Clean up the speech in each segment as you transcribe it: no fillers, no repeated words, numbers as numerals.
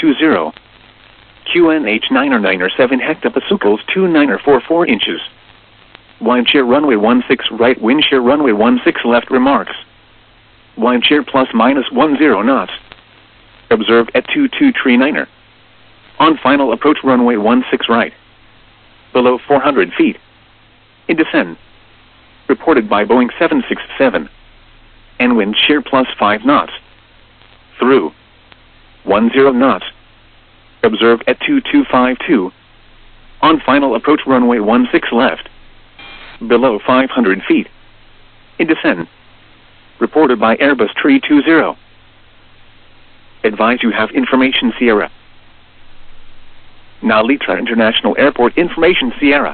20. QNH 997 hectopascals 2944 inches. Wind shear runway 16 right, wind shear runway 16 left. Remarks. Wind shear plus minus 10 knots. Observed at 2239er. On final approach runway 16 right. Below 400 feet. In descent. Reported by Boeing 767. And wind shear plus 5 knots. Through. 10 knots. Observed at 2252. On final approach runway 16 left. Below 500 feet. In descent. Reported by Airbus 320. Advise you have information Sierra. Nalitra International Airport information Sierra.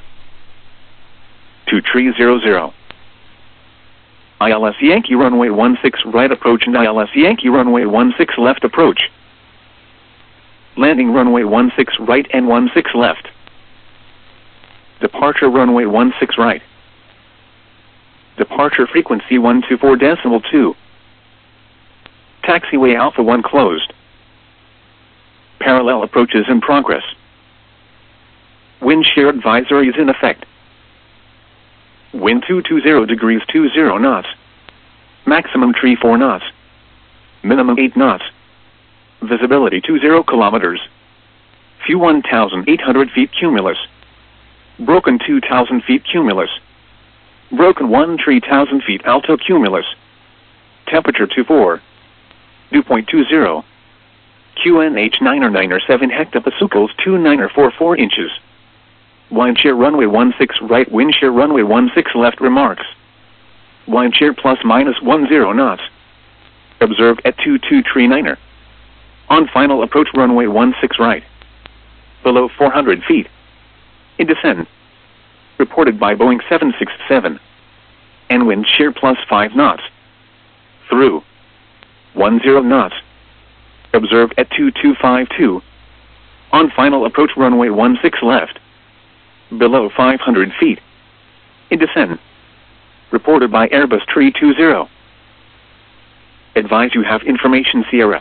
2300. ILS Yankee runway 16 right approach and ILS Yankee runway 16 left approach. Landing runway 16 right and 16 left. Departure runway 16 right. Departure frequency 124.2. Taxiway Alpha 1 closed. Parallel approaches in progress. Wind shear advisory is in effect. Wind 220 degrees 20 knots. Maximum 34 knots. Minimum 8 knots. Visibility 20 kilometers. Few 1,800 feet cumulus. Broken 2,000 feet cumulus. Broken 3,000 feet alto cumulus. Temperature 24. Dew point 20. QNH 997 hectopascals 2944 inches. Wind shear runway 16 right, wind shear runway 16 left. Remarks. Wind shear plus minus 10 knots. Observed at 2239er. On final approach runway 16 right. Below 400 feet. In descent. Reported by Boeing 767. And wind shear plus 5 knots. Through. 10 knots. Observed at 2252. On final approach runway 16 left. Below 500 feet. In descent. Reported by Airbus 320. Advise you have information Sierra.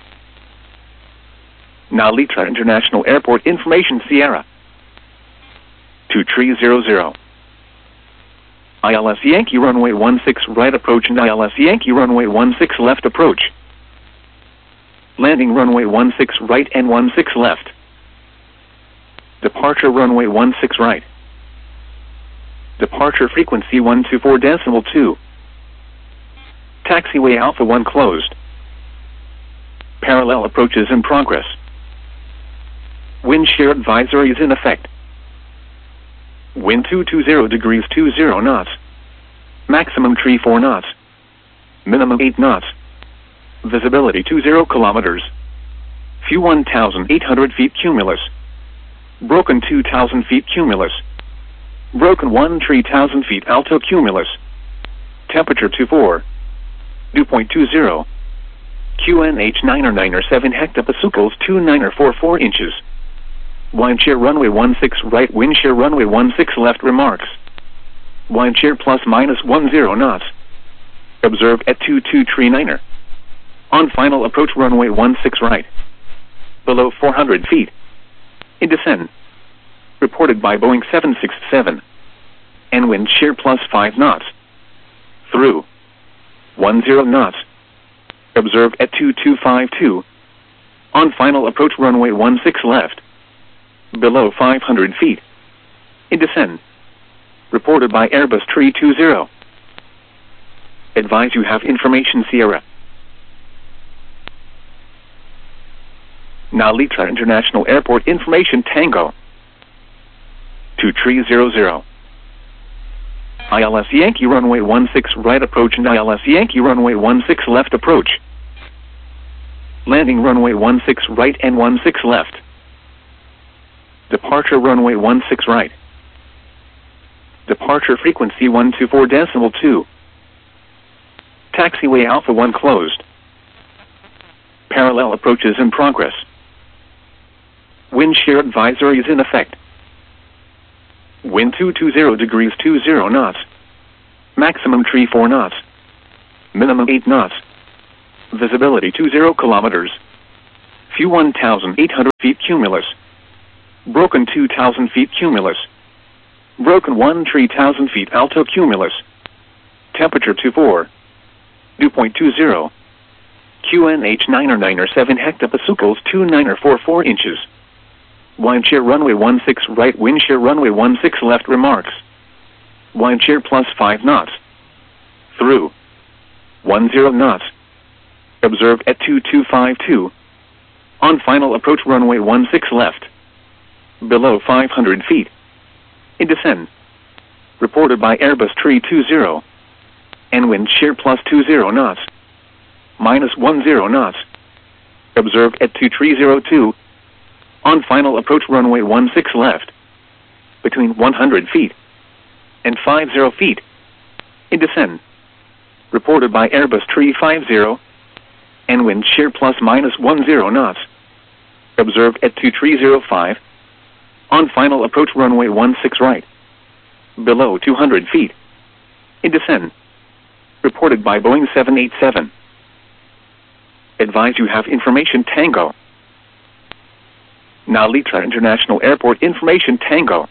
Nalitra International Airport information Sierra. 2300. ILS Yankee runway 16 right approach and ILS Yankee runway 16 left approach. Landing runway 16 right and 16 left. Departure runway 16 right. Departure frequency 124.2. Taxiway Alpha 1 closed. Parallel approaches in progress. Wind shear advisory is in effect. Wind 220 degrees 20 knots. Maximum 34 knots. Minimum 8 knots. Visibility 20 kilometers. Few 1,800 feet cumulus. Broken 2,000 feet cumulus. Broken 3,000 feet alto cumulus. Temperature 24. Dew point 20. QNH 997 hectopascals 2944 inches. Wind shear runway 16 right, wind shear runway 16 left. Remarks. Wind shear plus minus 10 knots. Observed at 2239er. On final approach runway 16 right. Below 400 feet. In descent. Reported by Boeing 767. And wind shear plus 5 knots. Through. 10 knots. Observed at 2252. On final approach runway 16 left. Below 500 feet. In descent. Reported by Airbus 320. Advise you have information Sierra. Nalitra International Airport information Tango. 2300. ILS Yankee runway 16 right approach and ILS Yankee runway 16 left approach. Landing runway 16 right and 16 left. Departure runway 16 right. Departure frequency 124.2. Taxiway Alpha 1 closed. Parallel approaches in progress. Wind shear advisory is in effect. Wind 220 degrees 20 knots. Maximum 34 knots. Minimum 8 knots. Visibility 20 kilometers. Few 1,800 feet cumulus. Broken 2,000 feet cumulus. Broken 1,000 feet alto cumulus. Temperature 24. Dew point 20. QNH 997 hectopascals 2944 inches. Wind shear runway 16 right, wind shear runway 16 left. Remarks. Wind shear plus 5 knots. Through 10 knots. Observed at 2252. On final approach runway 16 left. Below 500 feet. In descent. Reported by Airbus 320. And wind shear plus 20 knots. Minus 10 knots. Observed at 2302. On final approach runway 16 left. Between 100 feet and 50 feet. In descent. Reported by Airbus 350. And wind shear plus minus 10 knots. Observed at 2305. On final approach runway 16 right. Below 200 feet. In descent. Reported by Boeing 787. Advise you have information Tango. Narita International Airport information Tango.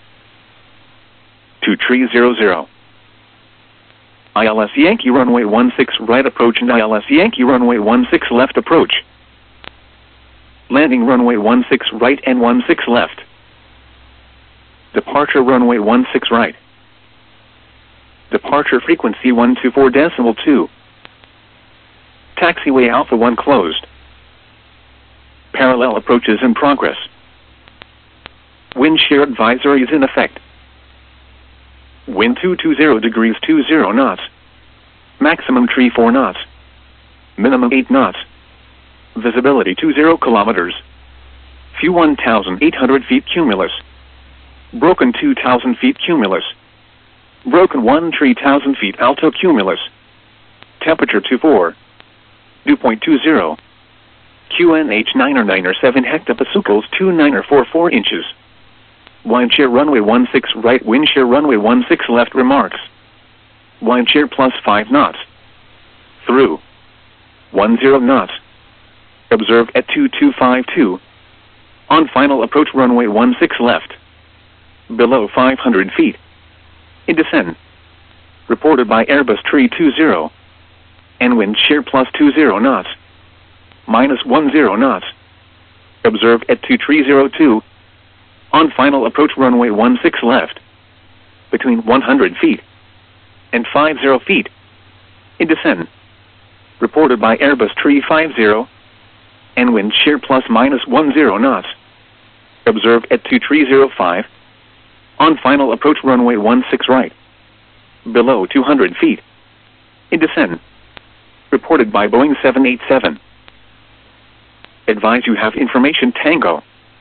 2300. ILS Yankee runway 16 right approach and ILS Yankee runway 16 left approach. Landing runway 16 right and 16 left. Departure runway 16 right. Departure frequency 124.2. Taxiway Alpha 1 closed. Parallel approaches in progress. Wind shear advisory is in effect. Wind 220 degrees 20 knots. Maximum 34 knots. Minimum 8 knots. Visibility 20 kilometers. Few 1,800 feet cumulus. Broken 2,000 feet cumulus. Broken 1,000 feet alto cumulus. Temperature 24. Dew point 20. QNH 997 hectopascals 2944 inches. Wind shear runway 16 right, wind shear runway 16 left. Remarks. Wind shear plus 5 knots. Through 10 knots. Observed at 2252. On final approach runway 16 left. Below 500 feet. In descent. Reported by Airbus 320. And wind shear plus 20 knots. Minus 10 knots. Observed at 2302. On final approach runway 16 left. Between 100 feet and 50 feet. In descent. Reported by Airbus 350. And wind shear plus minus 10 knots. Observed at 2305. On final approach runway 16 right. Below 200 feet. In descent. Reported by Boeing 787. Advise you have information Tango.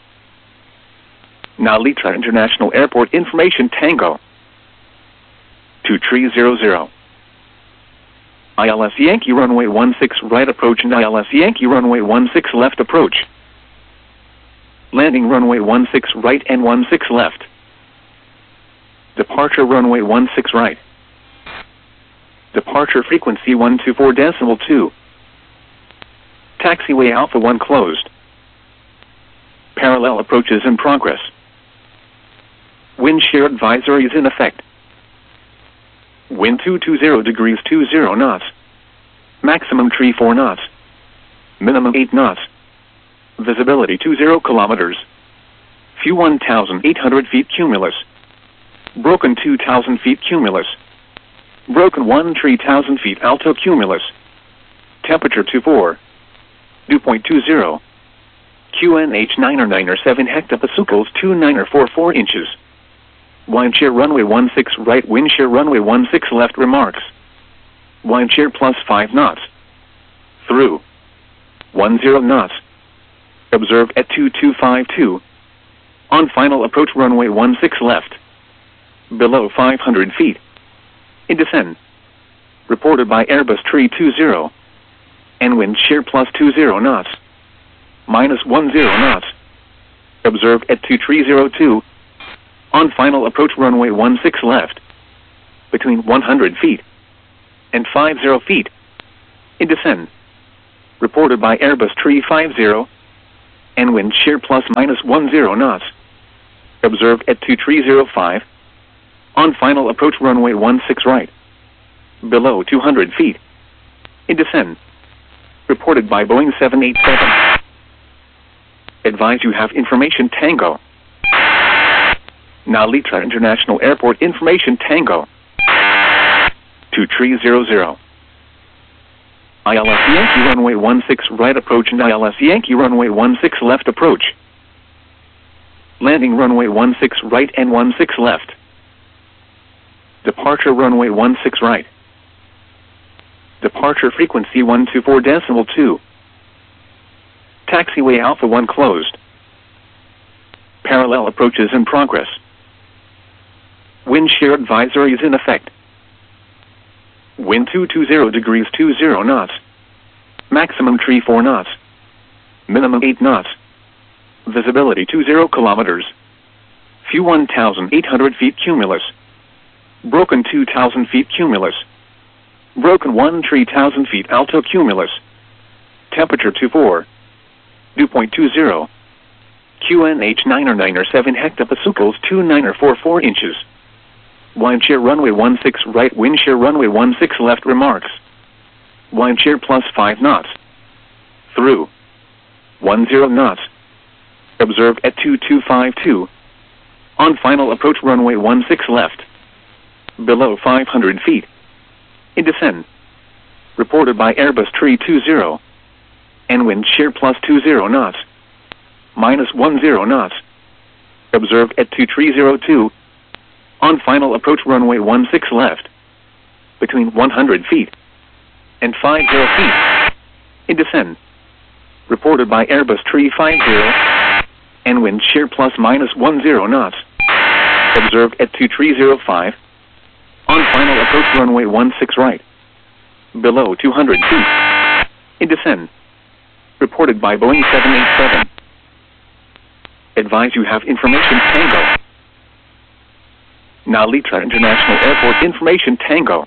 Narita International Airport information Tango. 2300. ILS Yankee runway 16 right approach and ILS Yankee runway 16 left approach. Landing runway 16 right and 16 left. Departure runway 16 right. Departure frequency 124.2. Taxiway Alpha 1 closed. Parallel approaches in progress. Wind shear advisory is in effect. Wind 220 degrees 20 knots. Maximum 34 knots. Minimum 8 knots. Visibility 20 kilometers. Few 1,800 feet cumulus. Broken 2,000 feet cumulus. Broken 1,000 feet alto cumulus. Temperature 24. Dew point 20. QNH 997 hectopascals 2944 inches. Wind shear runway 16 right, wind shear runway 16 left. Remarks. Wind shear plus 5 knots. Through 10 knots. Observed at 2252. On final approach runway 16 left. Below 500 feet. In descent. Reported by Airbus 320. And wind shear plus 20 knots. Minus 10 knots. Observed at 2302. On final approach runway 16 left. Between 100 feet and 50 feet. In descent. Reported by Airbus 350. and wind shear plus minus 10 knots. Observed at 2305. On final approach runway 16 right. Below 200 feet. In descent. Reported by Boeing 787. Advise you have information Tango. Narita International Airport information Tango. 2300. ILS Yankee runway 16 right approach and ILS Yankee runway 16 left approach. Landing runway 16 right and 16 left. Departure runway 16 right. Departure frequency 124.2. Taxiway Alpha 1 closed. Parallel approaches in progress. Wind shear advisory is in effect. Wind 220 degrees 20 knots. Maximum 34 knots. Minimum 8 knots. Visibility 20 kilometers. Few 1,800 feet cumulus. Broken 2,000 feet cumulus. Broken 3,000 feet alto cumulus. Temperature 24. Dew point 20. QNH 997 hectopascals 2944 inches. Wind shear runway 16 right, wind shear runway 16 left remarks. Wind shear plus 5 knots. Through. 10 knots. Observed at 2252. On final approach runway 16 left. Below 500 feet. In descent. Reported by Airbus 320. And wind shear plus 20 knots. Minus 10 knots. Observed at 2302. On final approach runway 16 left. Between 100 feet. And 50 feet. In descent. Reported by Airbus 350. And wind shear plus minus 10 knots. Observed at 2305. On final approach runway 16 right. Below 200 feet. In descent. Reported by Boeing 787. Advise you have information Tango. Narita International Airport information Tango.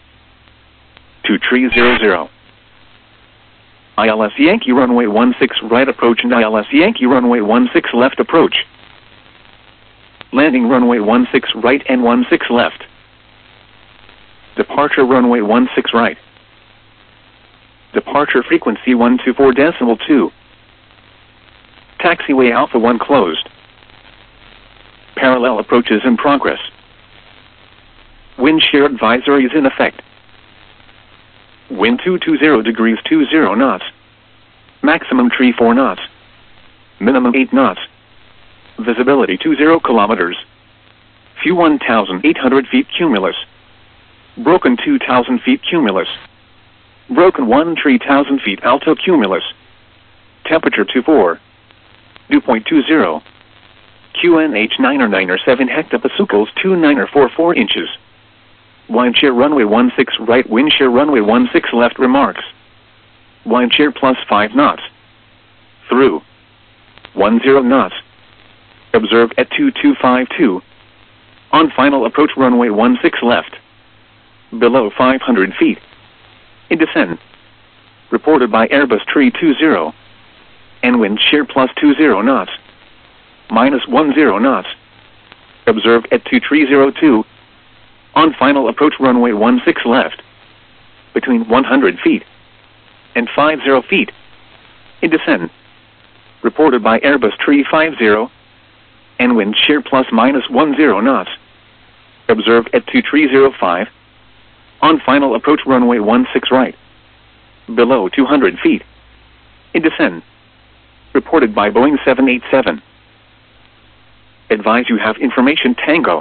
2300. ILS Yankee runway 16 right approach and ILS Yankee runway 16 left approach. Landing runway 16 right and 16 left. Departure runway 16 right. Departure frequency 124.2. Taxiway Alpha 1 closed. Parallel approaches in progress. Wind shear advisory is in effect. Wind 220 degrees 20 knots. Maximum 34 knots. Minimum 8 knots. Visibility 20 kilometers. Few 1,800 feet cumulus. Broken 2,000 feet cumulus. Broken 3,000 feet alto cumulus. Temperature 24. Dew point 20. QNH 997 hectopascals 2944 inches. Wind shear runway 16 right, wind shear runway 16 left remarks. Wind shear plus 5 knots. Through. 10 knots. Observed at 2252. On final approach runway 16 left. Below 500 feet. In descent. Reported by Airbus 320. And wind shear plus 20 knots. Minus 10 knots. Observed at 2302. On final approach runway 16 left. Between 100 feet. And 50 feet. In descent. Reported by Airbus 350. And wind shear plus minus 10 knots. Observed at 2305. On final approach runway 16 right. Below 200 feet. In descent. Reported by Boeing 787. Advise you have information Tango.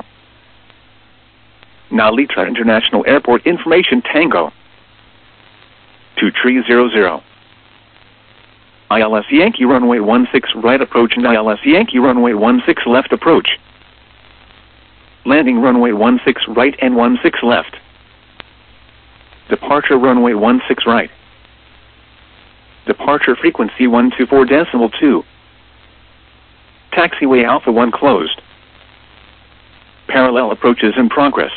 Narita International Airport information Tango. 2300. ILS Yankee runway 16 right approach and ILS Yankee runway 16 left approach. Landing runway 16 right and 16 left. Departure runway 16 right. Departure frequency 124.2. Taxiway Alpha 1 closed. Parallel approaches in progress.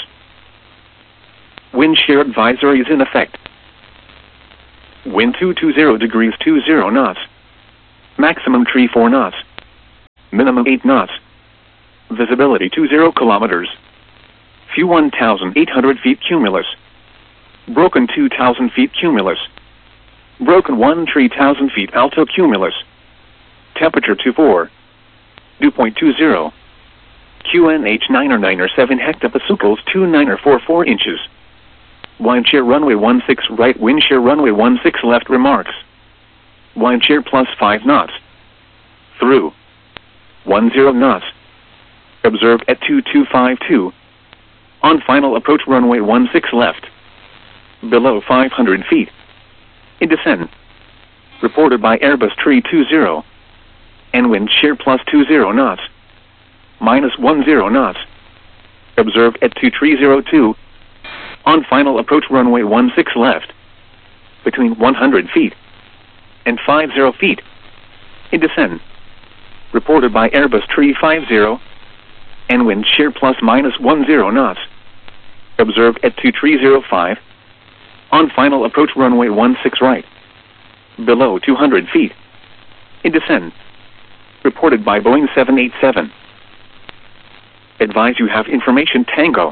Wind shear advisory is in effect. Wind 220 degrees 20 knots. Maximum tree 4 knots. Minimum 8 knots. Visibility 20 kilometers. Few 1,800 feet cumulus. Broken 2,000 feet cumulus. Broken 1,000 feet alto cumulus. Temperature 24. Dew point 20. QNH 997 hectopascals 2944 inches. Wind shear runway 16 right, wind shear runway 16 left. Remarks. Wind shear plus 5 knots. Through 10 knots. Observed at 2252. On final approach runway 16 left. Below 500 feet. In descent. Reported by Airbus Tree 20. And wind shear plus 20 knots. Minus 10 knots. Observed at 2302. On final approach runway 16 left. Between 100 feet and 50 feet. In descent. Reported by Airbus Tree 50. And wind shear plus minus 10 knots. Observed at 2305. On final approach runway 16 right. Below 200 feet. In descent. Reported by Boeing 787. Advise you have information Tango.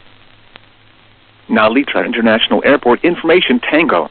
Nalita International Airport information Tango.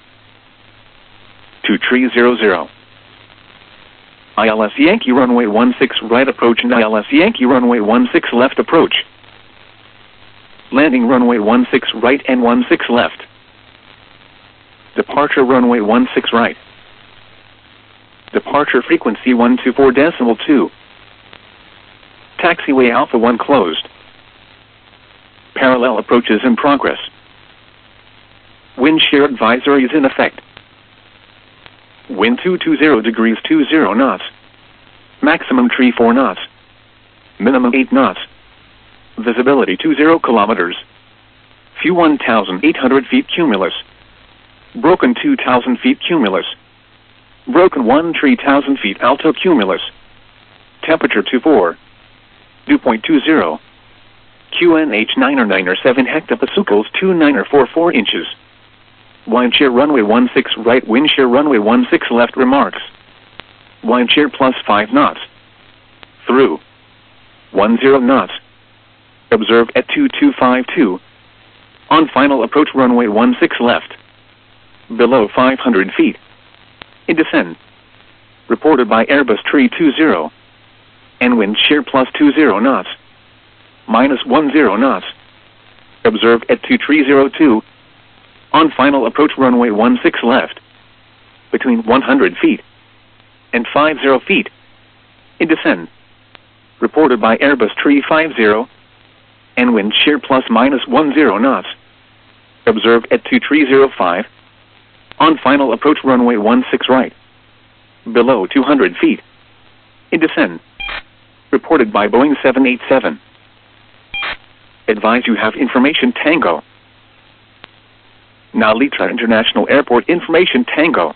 2300. ILS Yankee runway 16 right approach and ILS Yankee runway 16 left approach. Landing runway 16 right and 16 left. Departure runway 16 right. Departure frequency 124.2. Taxiway Alpha 1 closed. Parallel approaches in progress. Wind shear advisory is in effect. Wind 220 degrees 20 knots. Maximum tree 4 knots. Minimum 8 knots. Visibility 20 kilometers. Few 1,800 feet cumulus. Broken 2,000 feet cumulus. Broken 1,000 feet alto cumulus. Temperature 24. Dew point 20. QNH 997 hectopascals 2944 inches. Wind shear runway 16 right, wind shear runway 16 left. Remarks. Wind shear plus 5 knots. Through 10 knots. Observed at 2252. On final approach runway 16 left. Below 500 feet. In descent. Reported by Airbus Tree 20. And wind shear plus 20 knots. Minus 10 knots. Observed at 2302. On final approach runway 16 left. Between 100 feet and 50 feet. In descent. Reported by Airbus Tree 50. And wind shear plus minus 10 knots. Observed at 2305. On final approach runway 16 right. Below 200 feet. In descent. Reported by Boeing 787. Advise you have information Tango. Nalita International Airport information Tango.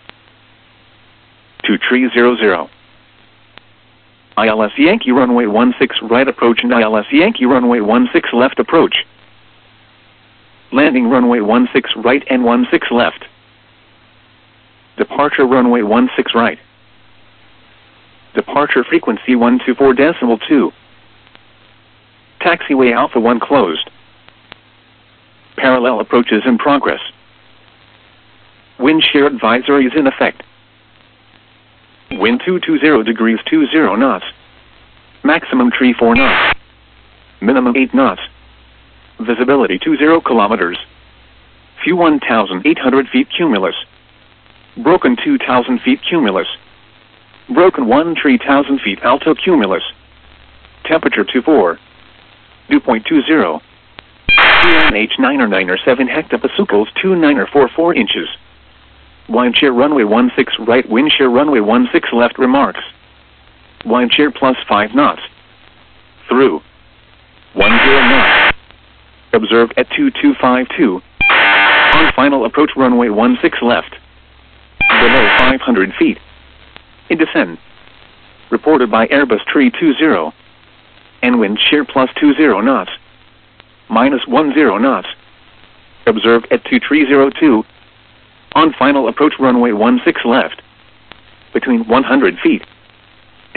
2300. ILS Yankee runway 16 right approach and ILS Yankee runway 16 left approach. Landing runway 16 right and 16 left. Departure runway 16 right. Departure frequency 124.2. Taxiway Alpha 1 closed. Parallel approaches in progress. Wind shear advisory is in effect. Wind 220 degrees 20 knots. Maximum tree 4 knots. Minimum 8 knots. Visibility 20 kilometers. Few 1,800 feet cumulus. Broken 2,000 feet cumulus. Broken 1,000 feet alto cumulus. Temperature 24. Dew point 20. QNH 997 hectopascals 2944 inches. Wind shear runway 16 right, wind shear runway 16 left. Remarks. Wind shear plus 5 knots. Through 10 knots. Observed at 2252. On final approach runway 16 left. Below 500 feet. In descent. Reported by Airbus Tree 20. And wind shear plus 20 knots. Minus 10 knots. Observed at 2302. On final approach runway 16 left. Between 100 feet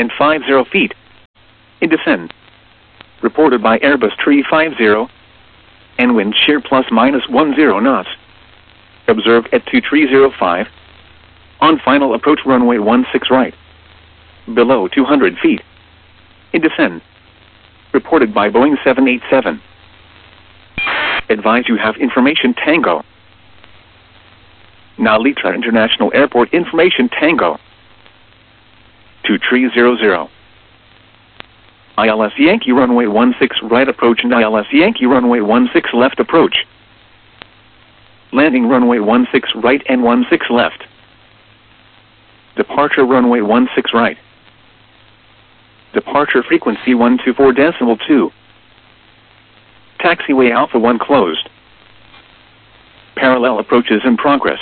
and 50 feet. In descent. Reported by Airbus 350. And wind shear plus minus 10 knots. Observed at 2305. On final approach runway 16 right. Below 200 feet. In descent. Reported by Boeing 787. Advise you have information Tango. Now Litra International Airport information Tango. 2300. ILS Yankee runway 16 right approach and ILS Yankee runway 16 left approach. Landing runway 16 right and 16 left. Departure runway 16 right. Departure frequency 124.2. Taxiway Alpha 1 closed. Parallel approaches in progress.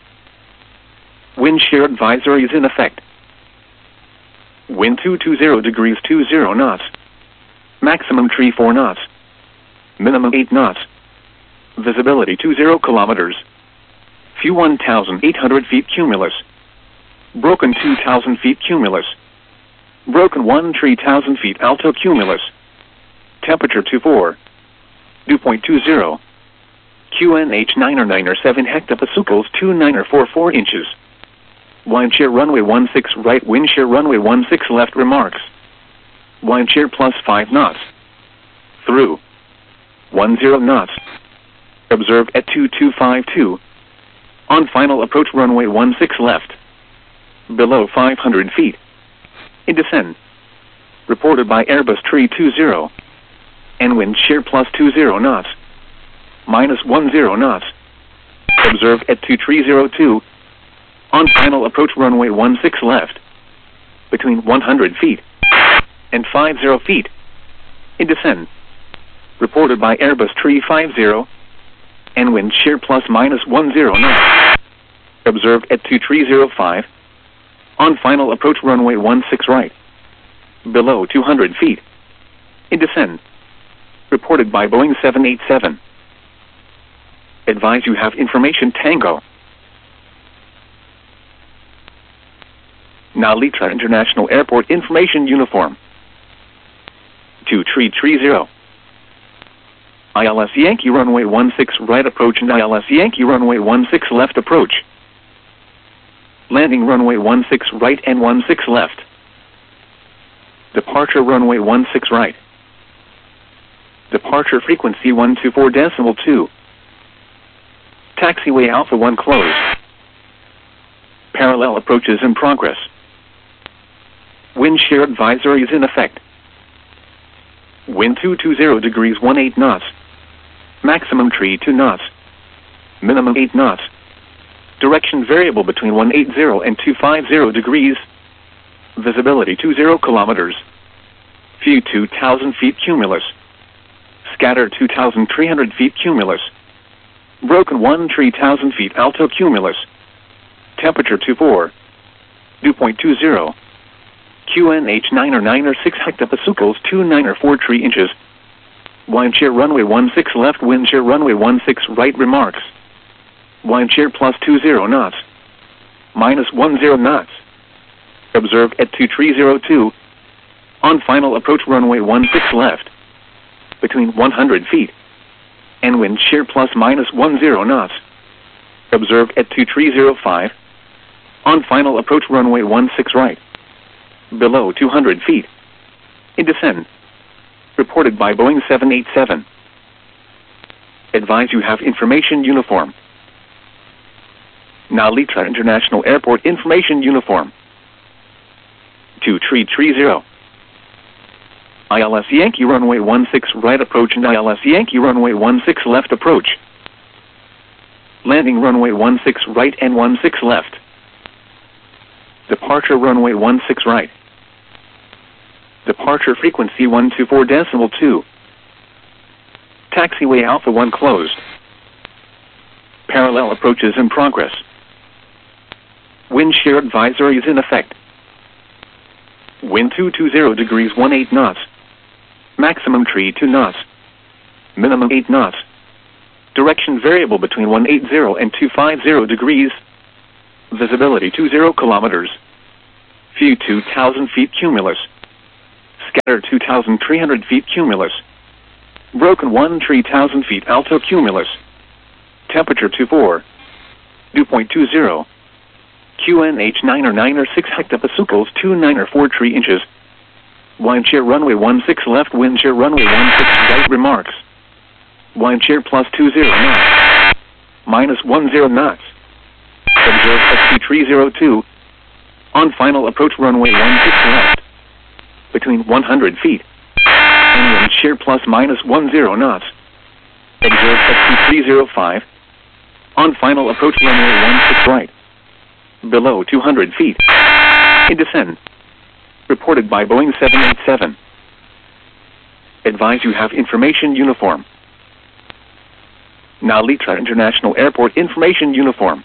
Wind shear advisory is in effect. Wind 220 degrees 20 knots. Maximum 34 knots. Minimum 8 knots. Visibility 20 kilometers. Few 1,800 feet cumulus. Broken 2,000 feet cumulus. Broken 3,000 feet alto cumulus. Temperature 24. Dew point 20. QNH 997 hectopascals 2944 inches. Wind shear runway 16 right, wind shear runway 16 left remarks. Wind shear plus 5 knots. Through. 10 knots. Observed at 2252. On final approach runway 16 left. Below 500 feet. In descent. Reported by Airbus 320. And wind shear plus 20 knots. Minus 10 knots. Observed at 2302. On final approach runway 16 left. Between 100 feet and 50 feet. In descent. Reported by Airbus 350. And wind shear plus minus 10 knots. Observed at 2305. On final approach runway 16 right. Below 200 feet. In descent. Reported by Boeing 787. Advise you have information Tango. Now Litra International Airport information uniform. 2330. ILS Yankee runway 16 right approach and ILS Yankee runway 16 left approach. Landing runway 16 right and 16 left. Departure runway 16 right. Departure frequency 124.2. Taxiway Alpha 1 closed. Parallel approaches in progress. Wind shear advisory is in effect. Wind 220 degrees 18 knots. Maximum 32 knots. Minimum 8 knots. Direction variable between 180 and 250 degrees. Visibility 20 kilometers. View 2,000 feet cumulus. Scatter 2,300 feet cumulus. Broken 3,000 feet alto cumulus. Temperature 24. Dew point 20. QNH 996 hectopascals 2943 inches. Wind shear runway 16 left, wind shear runway 16 right remarks. Wind shear plus 20 knots. Minus 10 knots. Observed at 2302. On final approach runway 16 left. Between 100 feet. And wind shear plus minus 10 knots. Observed at 2305. On final approach runway 16 right. Below 200 feet. In descent. Reported by Boeing 787. Advise you have information uniform. Now Litra International Airport information uniform. 2330. ILS Yankee runway 16 right approach and ILS Yankee runway 16 left approach. Landing runway 16 right and 16 left. Departure runway 16 right. Departure frequency 124.2. Taxiway Alpha 1 closed. Parallel approaches in progress. Wind shear advisory is in effect. Wind 220 degrees 18 knots. Maximum 32 knots. Minimum 8 knots. Direction variable between 180 and 250 degrees. Visibility 20 kilometers. View 2,000 feet cumulus. Scatter 2,300 feet cumulus. Broken 1,000 feet alto cumulus. Temperature 24. Dew point 20. QNH 9 or 9 or 6 hectopascals 29 or 4 3 inches. Wind shear runway 16 left, wind shear runway 16 right. Remarks. Wind shear plus 20 knots. Minus 10 knots. Observe ST302. On final approach runway 16 left. Between 100 feet. And wind shear plus minus 10 knots. Observe ST305. On final approach runway 16 right. Below 200 feet. In descent. Reported by Boeing 787. Advise you have information uniform. Narita International Airport information uniform.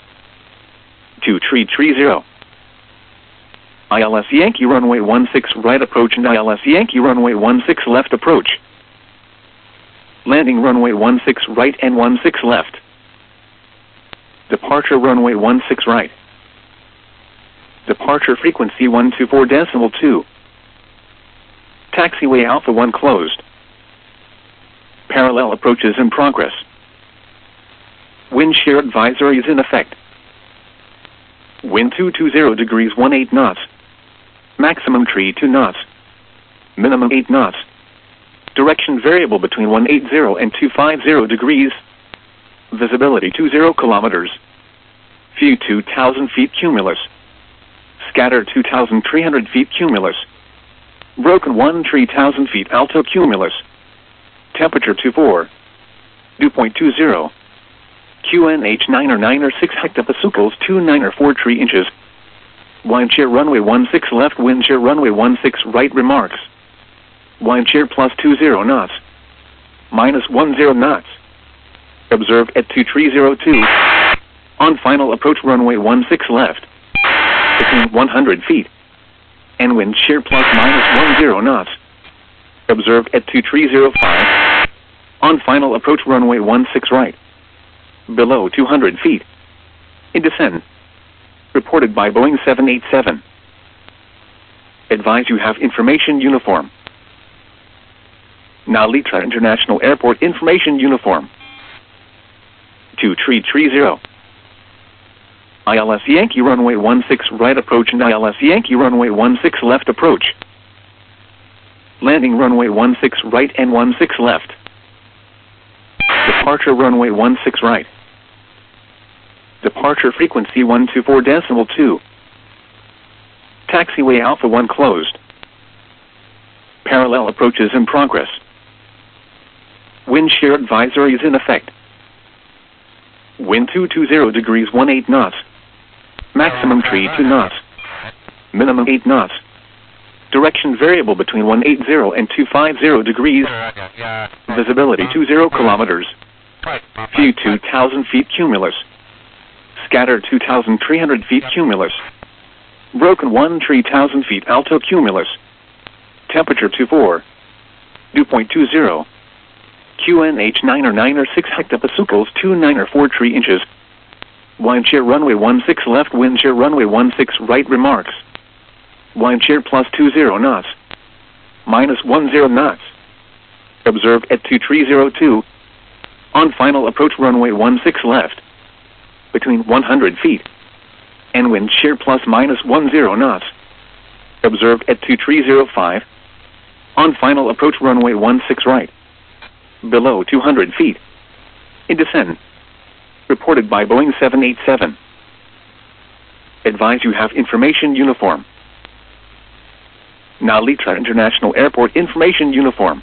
2330. ILS Yankee runway 16 right approach and ILS Yankee runway 16 left approach. Landing runway 16 right and 16 left. Departure runway 16 right. Departure frequency 124.2. Taxiway Alpha 1 closed. Parallel approaches in progress. Wind shear advisory is in effect. Wind 220 degrees 18 knots. Maximum 32 knots. Minimum 8 knots. Direction variable between 180 and 250 degrees. Visibility 20 kilometers. View 2,000 feet cumulus. Scatter 2,300 feet cumulus. Broken 1,000 feet alto cumulus. Temperature 24. Dew point 20. QNH 9 or 9 or 6 hectopascals 29 or 4 3 inches. Wind shear runway 16 left, wind shear runway 16 right. Remarks. Wind shear plus 20 knots. Minus 10 knots. Observed at 2302. On final approach runway 16 left. Between 100 feet. And wind shear plus minus 10 knots. Observed at 2305. On final approach runway 16 right. Below 200 feet. In descent. Reported by Boeing 787. Advise you have information uniform. Narita International Airport information uniform. 2330. ILS Yankee runway 16 right approach and ILS Yankee runway 16 left approach. Landing runway 16 right and 16 left. Departure runway 16 right. Departure frequency 124.2. Taxiway Alpha 1 closed. Parallel approaches in progress. Wind shear advisory is in effect. Wind 220 degrees 18 knots. Maximum 32 knots. Minimum 8 knots. Direction variable between 180 and 250 degrees. Visibility 20 kilometers. View 2,000 feet cumulus. Scatter 2,300 feet cumulus. Broken 1,000 feet alto cumulus. Temperature 24. Dew point 20. QNH 9 or 9 or 6 hectopascals 29 or 4 3 inches. Wind shear runway 16 left, wind shear runway 16 right. Remarks. Wind shear plus 20 knots. Minus 10 knots. Observed at 2302. On final approach runway 16 left. Between 100 feet. And wind shear plus minus 10 knots. Observed at 2305. On final approach runway 16 right. Below 200 feet. In descent. Reported by Boeing 787. Advise you have information uniform. Narita International Airport information uniform.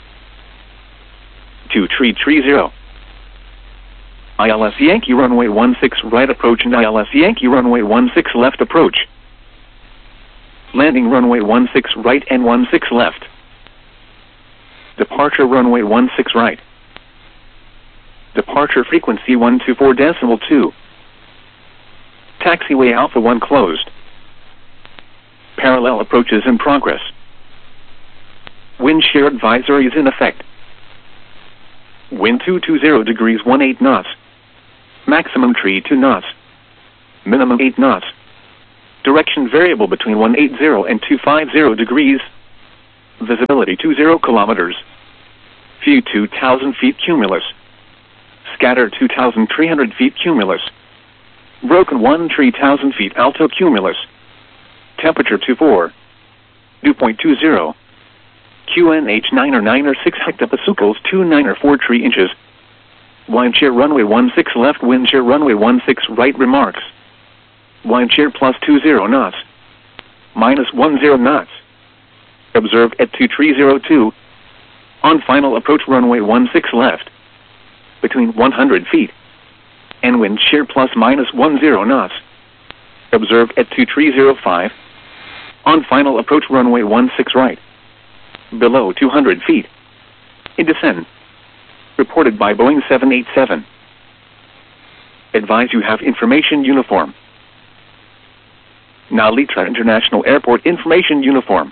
2330. ILS Yankee runway 16 right approach and ILS Yankee runway 16 left approach. Landing runway 16 right and 16 left. Departure runway 16 right. Departure frequency 124.2. Taxiway Alpha 1 closed. Parallel approaches in progress. Wind shear advisory is in effect. Wind 220 degrees 18 knots. Maximum 32 knots. Minimum 8 knots. Direction variable between 180 and 250 degrees. Visibility 20 kilometers. View 2,000 feet cumulus. Scatter 2,300 feet cumulus. Broken 1,000 feet alto cumulus. Temperature 24. Dew point 20. QNH 9 or 6 hectopascals 29 or 43 inches. Wind shear runway 16 left, wind shear runway 16 right. Remarks. Wind shear plus 20 knots. Minus 10 knots. Observed at 2302. On final approach runway 16 left. Between 100 feet. And wind shear plus minus 10 knots. Observed at 2305. On final approach runway 16 right. Below 200 feet. In descent. Reported by Boeing 787. Advise you have information uniform. Now Litra International Airport information uniform.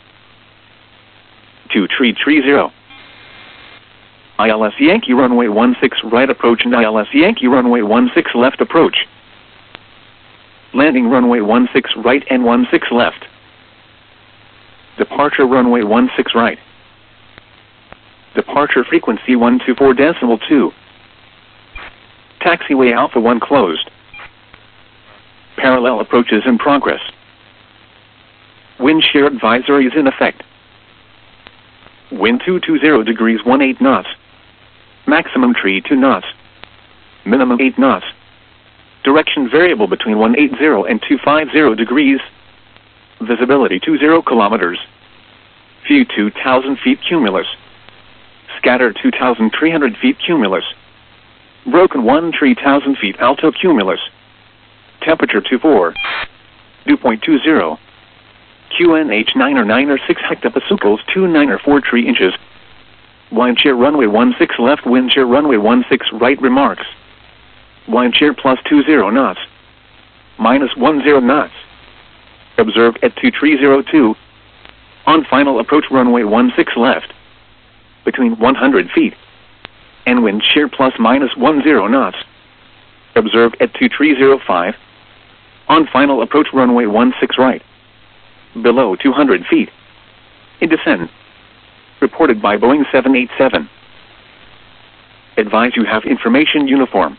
2330. ILS Yankee runway 16 right approach and ILS Yankee runway 16 left approach. Landing runway 16 right and 16 left. Departure runway 16 right. Departure frequency 124.2. Taxiway Alpha 1 closed. Parallel approaches in progress. Wind shear advisory is in effect. Wind 220 degrees 18 knots. Maximum tree 2 knots. Minimum 8 knots. Direction variable between 180 and 250 degrees. Visibility 20 kilometers. View 2,000 feet cumulus. Scatter 2,300 feet cumulus. Broken 1,000 feet alto cumulus. Temperature 24. Dew point 20. QNH 9 or 6 hectopascals 29 or 43 inches. Wind shear runway 16 left, wind shear runway 16 right. Remarks. Wind shear plus 20 knots. Minus 10 knots. Observed at 2302. On final approach runway 16 left. Between 100 feet. And wind shear plus minus 10 knots. Observed at 2305. On final approach runway 16 right. Below 200 feet. In descent. Reported by Boeing 787. Advise you have information uniform.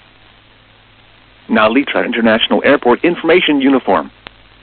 Now Litra International Airport information uniform.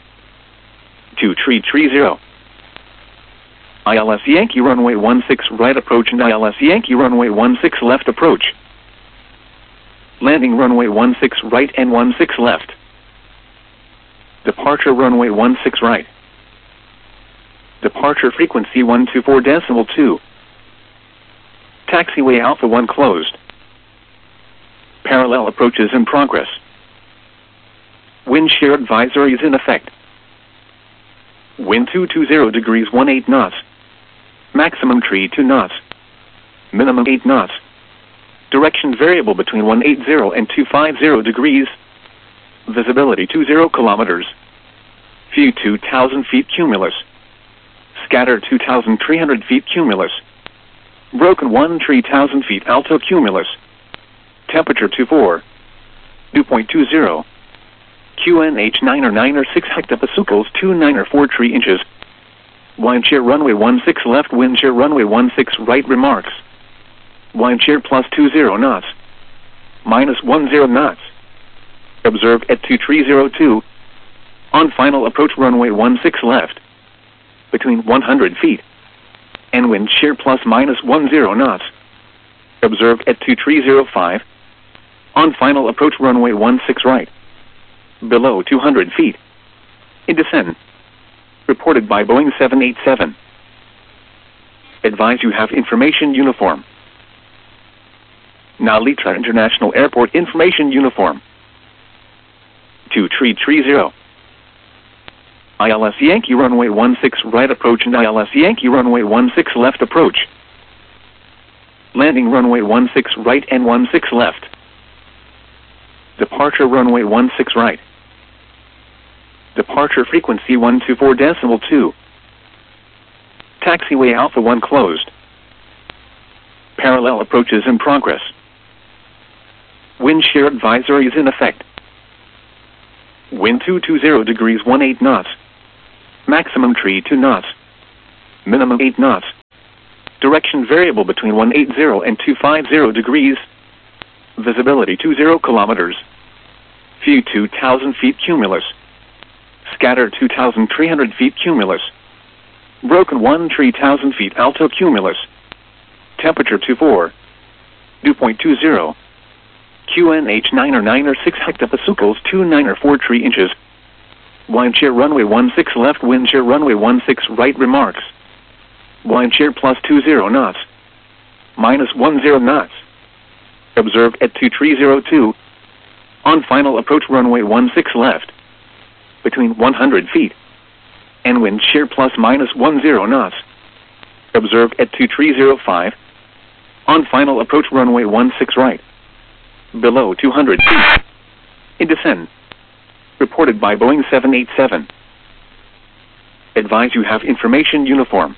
2330. ILS Yankee runway 16 right approach and ILS Yankee runway 16 left approach. Landing runway 16 right and 16 left. Departure runway 16 right. Departure frequency 124.2. Taxiway Alpha 1 closed. Parallel approaches in progress. Wind shear advisory is in effect. Wind 220 degrees 18 knots. Maximum tree 2 knots. Minimum 8 knots. Direction variable between 180 and 250 degrees. Visibility 20 kilometers. View 2,000 feet cumulus. Scatter 2,300 feet cumulus. Broken 1,000 feet alto cumulus. Temperature 24. Dew point 20. QNH 9 or 6 hectopascals 29 or 43 inches. Wind shear runway 16 left, wind shear runway 16 right. Remarks. Wind shear plus 20 knots. Minus 10 knots. Observed at 2302. On final approach runway 16 left. Between 100 feet. And wind shear plus minus 10 knots. Observed at 2305. On final approach runway 16 right. Below 200 feet. In descent. Reported by Boeing 787. Advise you have information uniform. Now Litra International Airport information uniform. 2330. ILS Yankee runway 16 right approach and ILS Yankee runway 16 left approach. Landing runway 16 right and 16 left. Departure runway 16 right. Departure frequency 124.2. Taxiway Alpha 1 closed. Parallel approaches in progress. Wind shear advisory is in effect. Wind 220 degrees 18 knots. Maximum tree 2 knots. Minimum 8 knots. Direction variable between 180 and 250 degrees. Visibility 20 kilometers. View 2,000 feet cumulus. Scatter 2,300 feet cumulus. Broken 1 tree 1,000 feet alto cumulus. Temperature 24. Dew point 20. QNH 9 or 6 hectopascals 29 or 4 tree inches. Wind shear runway 16 left, wind shear runway 16 right. Remarks. Wind shear plus 20 knots. Minus 10 knots. Observed at 2302. On final approach runway 16 left. Between 100 feet. And wind shear plus minus 10 knots. Observed at 2305. On final approach runway 16 right. Below 200 feet. In descent. Reported by Boeing 787. Advise you have information uniform.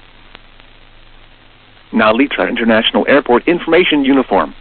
Now Litra International Airport information uniform.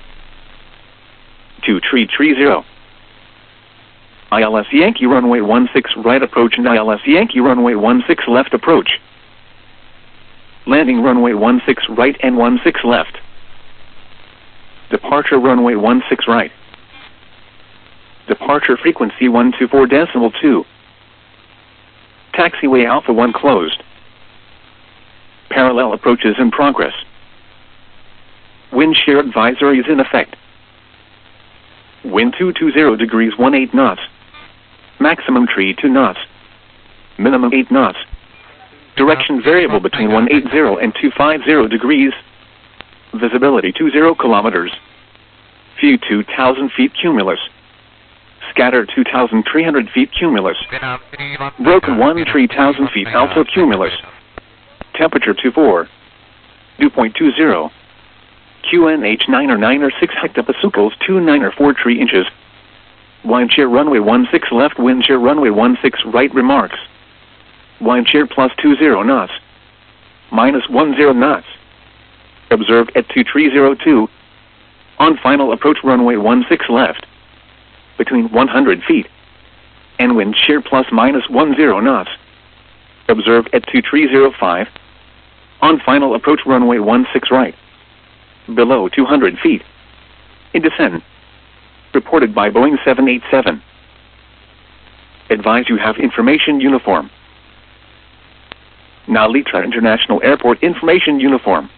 2330. ILS Yankee runway 16 right approach and ILS Yankee runway 16 left approach. Landing runway 16 right and 16 left. Departure runway 16 right. Departure frequency 124.2. Taxiway Alpha 1 closed. Parallel approaches in progress. Wind shear advisory is in effect. Wind 220 degrees 18 knots. Maximum tree 2 knots. Minimum 8 knots. Direction variable between 180 and 250 degrees. Visibility 20 kilometers. View 2,000 feet cumulus. Scatter 2,300 feet cumulus. Broken 1 tree 1,000 feet alto cumulus. Temperature 24. Dew point 20. QNH 9 or 6 hectopascals 29 or 4 tree inches. Wind shear runway 16 left, wind shear runway 16 right. Remarks. Wind shear plus 20 knots. Minus 10 knots. Observed at 2302. On final approach runway 16 left. Between 100 feet. And wind shear plus minus 10 knots. Observed at 2305. On final approach runway 16 right. Below 200 feet. In descent. Reported by Boeing 787. Advise you have information uniform. Now Litra International Airport information uniform.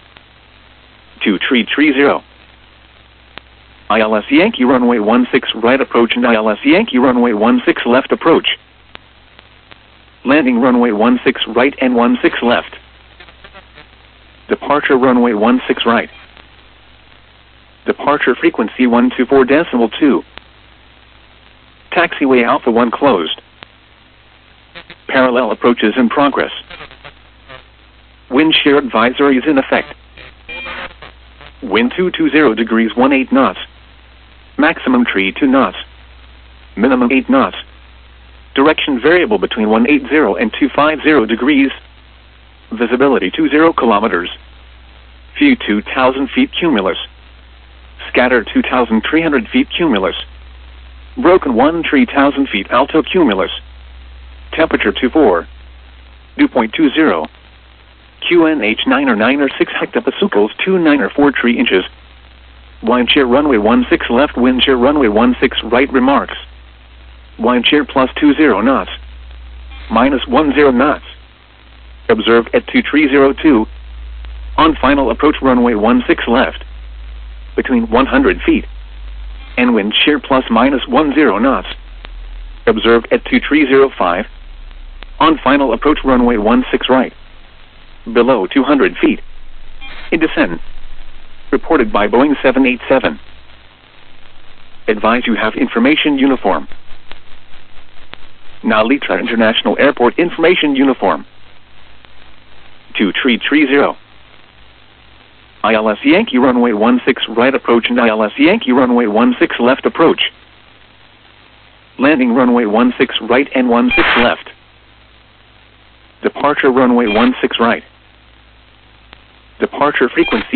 2330. ILS Yankee runway 16 right approach and ILS Yankee runway 16 left approach. Landing runway 16 right and 16 left. Departure runway 16 right. Departure frequency 124.2. Taxiway Alpha 1 closed. Parallel approaches in progress. Wind shear advisory is in effect. Wind 220 degrees 18 knots. Maximum tree 2 knots. Minimum 8 knots. Direction variable between 180 and 250 degrees. Visibility 20 kilometers. View 2,000 feet cumulus. Scatter 2,300 feet cumulus. Broken 1 tree 1,000 feet alto cumulus. Temperature 24. Dew point 20. QNH 9 or 6 hectopascals 29 or 4 tree inches. Wind shear runway 16 left, wind shear runway 16 right. Remarks. Wind shear plus 20 knots. Minus 10 knots. Observed at 2302. On final approach runway 16 left. Between 100 feet. And wind shear plus minus 10 knots. Observed at 2305. On final approach runway 16 right. Below 200 feet. In descent. Reported by Boeing 787. Advise you have information uniform. Now Litra International Airport information uniform. 2330. ILS Yankee runway 16 right approach and ILS Yankee runway 16 left approach. Landing runway 16 right and 16 left. Departure runway 16 right. Departure frequency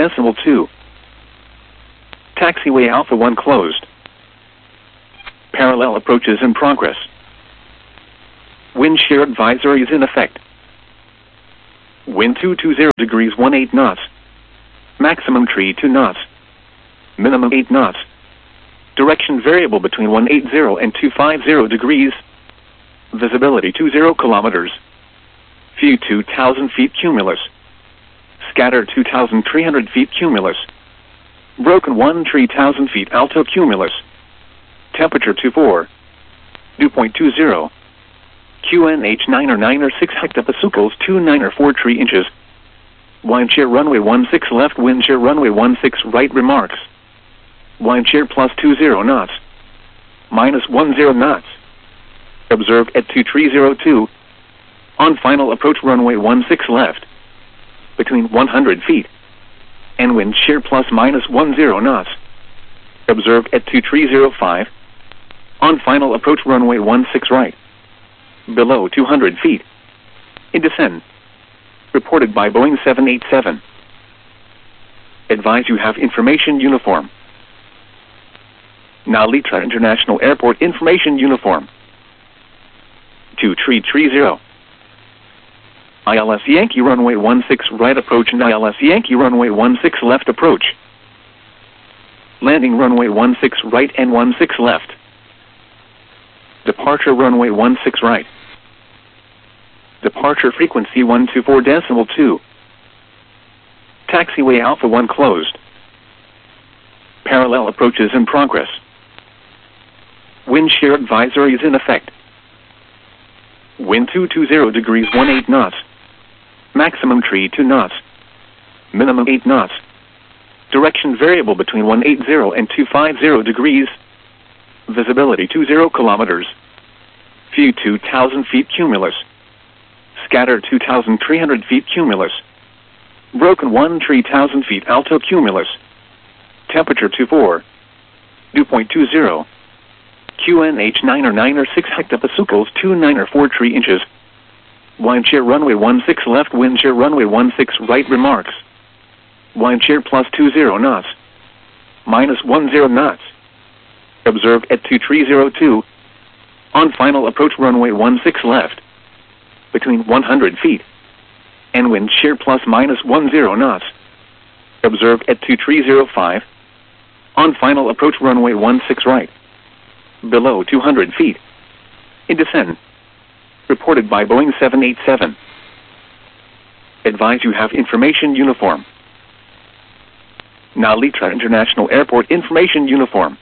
124.2. Taxiway Alpha 1 closed. Parallel Parallel approaches in progress. Wind shear advisory is in effect. Wind 220 degrees 18 knots. Maximum tree 2 knots. Minimum 8 knots. Direction variable between 180 and 250 degrees. Visibility 20 kilometers. View 2,000 feet cumulus. Scatter 2,300 feet cumulus. Broken 1 3,000 feet alto cumulus. Temperature 24. Dew point 20. QNH 9 or 6 hectopascals 29 or 4 3 inches. Wind shear runway 16 left, wind shear runway 16 right. Remarks. Wind shear plus 20 knots. Minus 10 knots. Observe at 2302. On final approach runway 16 left. Between 100 feet. And wind shear plus minus 10 knots. Observe at 2305. On final approach runway 16 right. Below 200 feet. In descent. Reported by Boeing 787. Advise you have information uniform. Narita International Airport information uniform. 2330. ILS Yankee runway 16 right approach and ILS Yankee runway 16 left approach. Landing runway 16 right and 16 left. Departure runway 16 right. Departure frequency 124.2. Taxiway Alpha 1 closed. Parallel approaches in progress. Wind shear advisory is in effect. Wind 220 degrees 18 knots. Maximum tree 2 knots. Minimum 8 knots. Direction variable between 180 and 250 degrees. Visibility 20 kilometers. View 2,000 feet cumulus. Scatter 2,300 feet cumulus. Broken 1 3,000 feet alto cumulus. Temperature 24. Dew point 20. QNH 9 or 6 hectopascals 29 or 4 3 inches. Wind shear runway 16 left, wind shear runway 16 right. Remarks. Wind shear plus 20 knots. Minus 10 knots. Observe at 2302. On final approach runway 16 left. Between 100 feet. And wind shear plus minus 10 knots. Observe at 2305. On final approach runway 16 right. Below 200 feet. In descent. Reported by Boeing 787. Advise you have information uniform. Narita International Airport information uniform.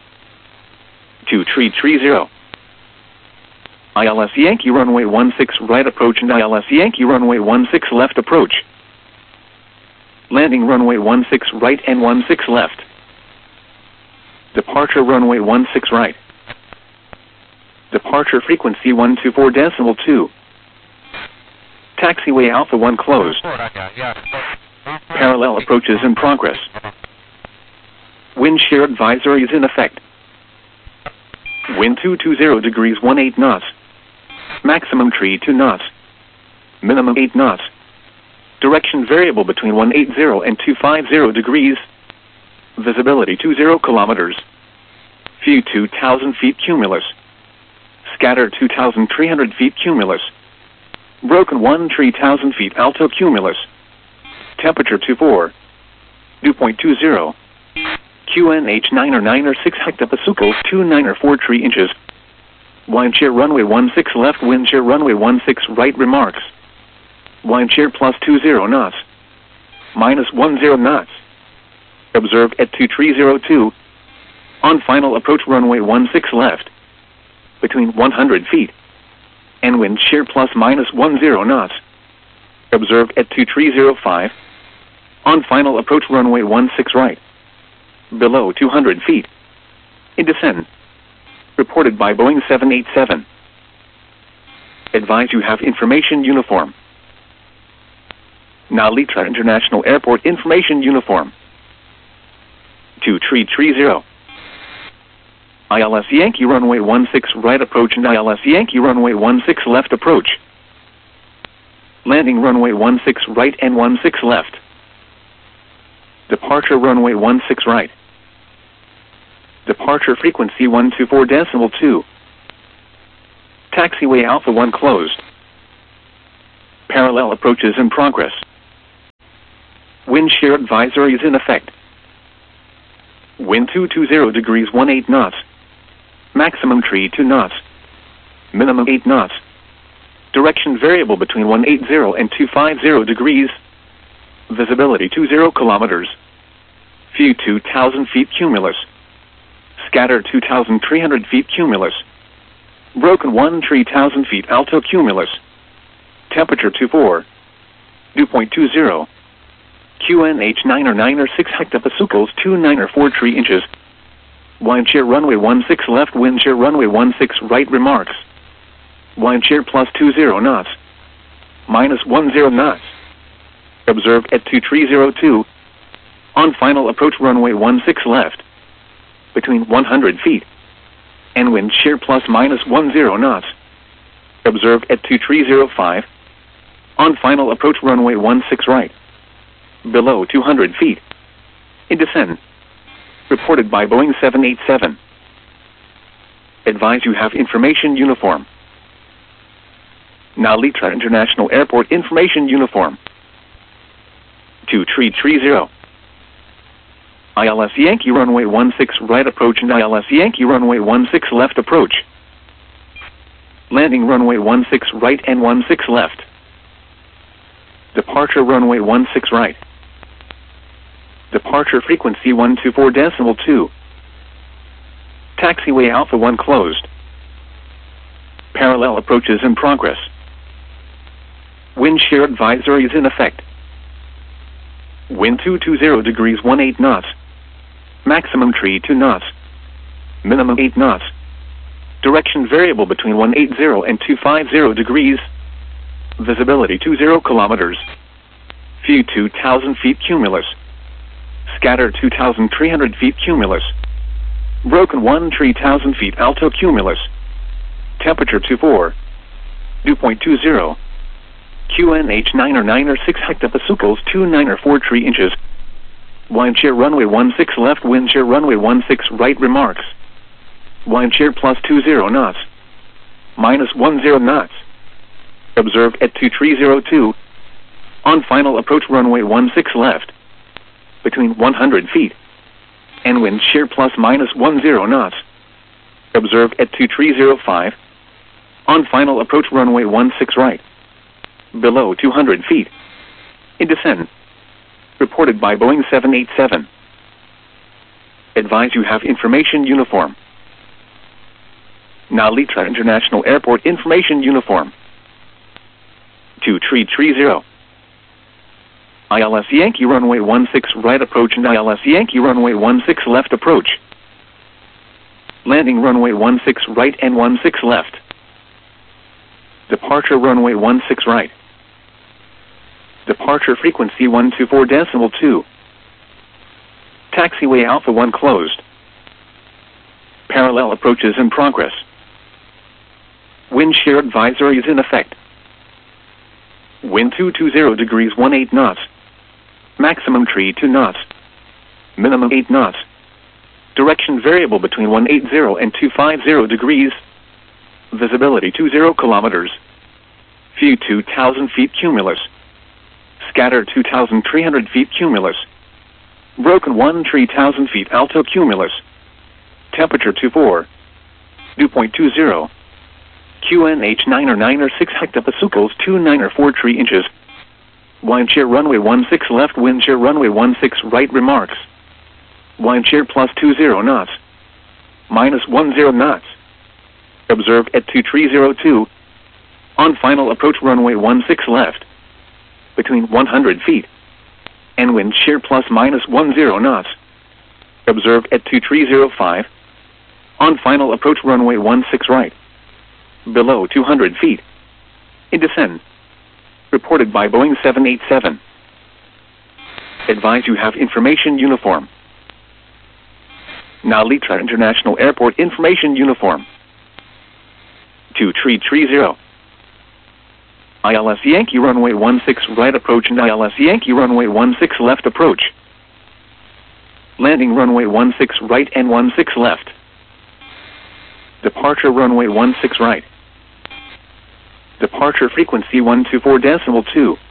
2330. ILS Yankee runway 16 right approach and ILS Yankee runway 16 left approach. Landing runway 16 right and 16 left. Departure runway 16 right. Departure frequency 124.2. Taxiway Alpha 1 closed. Parallel approaches in progress. Wind shear advisory is in effect. Wind 220 degrees 18 knots. Maximum tree 2 knots. Minimum 8 knots. Direction variable between 180 and 250 degrees. Visibility 20 kilometers. View 2,000 feet cumulus. Scatter 2,300 feet cumulus. Broken 1 3,000 feet alto cumulus. Temperature 24. Dew point 20. QNH 9 or 6 hectopascals 29 or 4 3 inches. Wind shear runway 16 left, wind shear runway 16 right. Remarks. Wind shear plus 20 knots. Minus 10 knots. Observe at 2302. On final approach runway 16 left. Between 100 feet. And wind shear plus minus 10 knots. Observe at 2305. On final approach runway 16 right. Below 200 feet. In descent. Reported by Boeing 787. Advise you have information uniform. Narita International Airport information uniform. 2330. ILS Yankee runway 16 right approach and ILS Yankee runway 16 left approach. Landing runway 16 right and 16 left. Departure runway 16 right. Departure frequency 124.2. Taxiway Alpha 1 closed. Parallel approaches in progress. Wind shear advisory is in effect. Wind 220 degrees 18 knots. Maximum tree 2 knots. Minimum 8 knots. Direction variable between 180 and 250 degrees. Visibility 20 kilometers. View 2,000 feet cumulus. Scatter 2,300 feet cumulus. Broken 1,000 feet alto cumulus. Temperature 24. Dew point 20. QNH 9 or 9 or 6 hectopascals 29 or 4 3 inches. Wind shear runway 16 left, wind shear runway 16 right. Remarks. Wind shear plus 20 knots. Minus 10 knots. Observed at 2302. On final approach runway 16 left. Between 100 feet. And wind shear plus minus 10 knots. Observed at 2305. On final approach runway 16 right. Below 200 feet. In descent. Reported by Boeing 787. Advise you have information uniform. Narita International Airport information uniform. 2330. ILS Yankee runway 16 right approach and ILS Yankee runway 16 left approach. Landing runway 16 right and 16 left. Departure runway 16 right. Departure frequency 124.2. Taxiway Alpha 1 closed. Parallel approaches in progress. Wind shear advisory is in effect. Wind 220 degrees 18 knots. Maximum tree 2 knots. Minimum 8 knots. Direction variable between 180 and 250 degrees. Visibility 20 kilometers. View 2,000 feet cumulus. Scatter 2,300 feet cumulus. Broken 1,000 feet alto cumulus. Temperature 24. Dew point 20. QNH 9 or 9 or 6 hectopascals 29 or 4 3 inches. Wind shear runway 16 left, wind shear runway 16 right. Remarks. Wind shear plus 20 knots. Minus 10 knots. Observed at 2302. On final approach runway 16 left. Between 100 feet. And wind shear plus minus 10 knots. Observed at 2305. On final approach runway 16 right. Below 200 feet. In descent. Reported by Boeing 787. Advise you have information uniform. Narita International Airport information uniform. 2330. ILS Yankee runway 16 right approach and ILS Yankee runway 16 left approach. Landing runway 16 right and 16 left. Departure runway 16 right. Departure frequency 124.2. Taxiway Alpha 1 closed. Parallel approaches in progress. Wind shear advisory is in effect. Wind 220 degrees 18 knots. Maximum tree 2 knots. Minimum 8 knots. Direction variable between 180 and 250 degrees. Visibility 20 kilometers. View 2,000 feet cumulus. Scatter 2,300 feet cumulus. Broken 1,000 feet alto cumulus. Temperature 24. Dew point 20. QNH 9 or 9 or 6 hectopascals 29 or 4 3 inches. Wind shear runway 16 left, wind shear runway 16 right. Remarks. Wind shear plus 20 knots. Minus 10 knots. Observed at 2302. On final approach runway 16 left. Between 100 feet. And wind shear plus minus 10 knots. Observed at 2305. On final approach runway 16 right. Below 200 feet. In descent. Reported by Boeing 787. Advise you have information uniform. Narita International Airport information uniform. 2330. ILS Yankee runway 16 right approach and ILS Yankee runway 16 left approach. Landing runway 16 right and 16 left. Departure runway 16 right. Departure frequency 124.2.